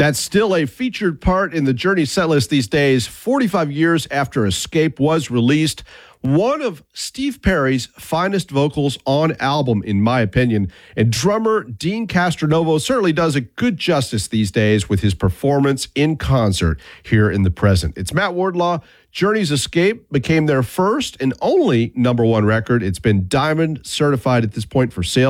That's still a featured part in the Journey setlist these days, 45 years after Escape was released. One of Steve Perry's finest vocals on album, in my opinion. And drummer Dean Castronovo certainly does a good justice these days with his performance in concert here in the present. It's Matt Wardlaw. Journey's Escape became their first and only #1 record. It's been Diamond certified at this point for sale.